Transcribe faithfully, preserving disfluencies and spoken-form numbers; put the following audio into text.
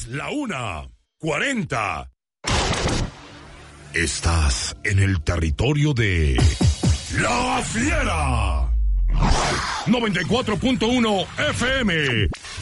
Es la una cuarenta. Estás en el territorio de La Fiera. noventa y cuatro punto uno F M.